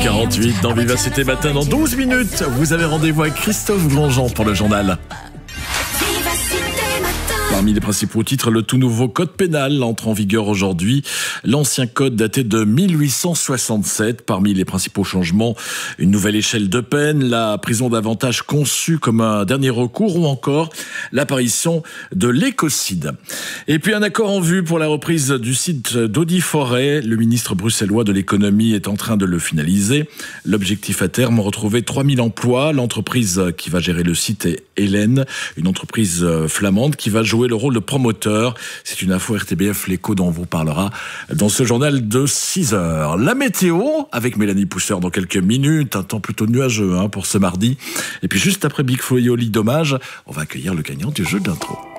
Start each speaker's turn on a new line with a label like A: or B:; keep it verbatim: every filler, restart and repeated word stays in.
A: quarante-huit dans Vivacité Matin. Dans douze minutes, vous avez rendez-vous avec Christophe Grandjean pour le journal. Parmi les principaux titres, le tout nouveau code pénal entre en vigueur aujourd'hui. L'ancien code datait de mille huit cent soixante-sept. Parmi les principaux changements, une nouvelle échelle de peine, la prison d'avantage conçue comme un dernier recours ou encore l'apparition de l'écocide. Et puis un accord en vue pour la reprise du site d'Audi-Forêt. Le ministre bruxellois de l'économie est en train de le finaliser. L'objectif à terme, retrouver trois mille emplois. L'entreprise qui va gérer le site est Hélène, une entreprise flamande qui va jouer le rôle de promoteur. C'est une info R T B F, l'écho dont on vous parlera dans ce journal de six heures. La météo, avec Mélanie Pousseur dans quelques minutes, un temps plutôt nuageux hein, pour ce mardi. Et puis juste après Big Flo et Oli, dommage, on va accueillir le gagnant du jeu d'intro.